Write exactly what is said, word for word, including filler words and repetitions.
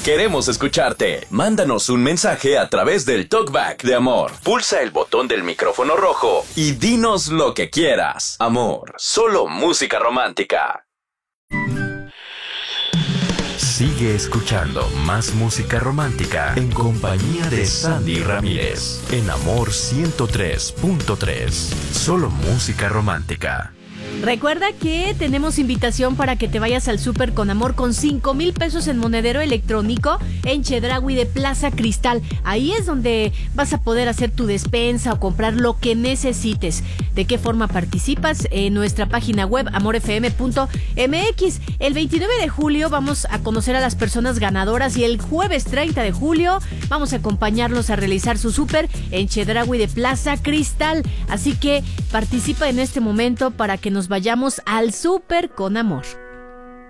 Queremos escucharte. Mándanos un mensaje a través del Talkback de Amor. Pulsa el botón del micrófono rojo y dinos lo que quieras. Amor, solo música romántica. Sigue escuchando más música romántica en compañía de Sandy Ramírez en Amor ciento tres punto tres. Solo música romántica. Recuerda que tenemos invitación para que te vayas al súper con Amor con cinco mil pesos en monedero electrónico en Chedraui de Plaza Cristal. Ahí es donde vas a poder hacer tu despensa o comprar lo que necesites. ¿De qué forma participas? En nuestra página web amor f m punto m x. El veintinueve de julio vamos a conocer a las personas ganadoras y el jueves treinta de julio vamos a acompañarlos a realizar su súper en Chedraui de Plaza Cristal. Así que participa en este momento para que nos vayamos al súper con Amor.